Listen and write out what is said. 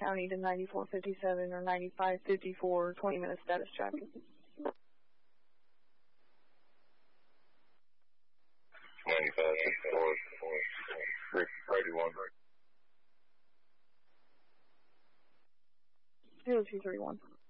County to 9457 or 9554, 20-minute status check. 9554, ready one. 0231.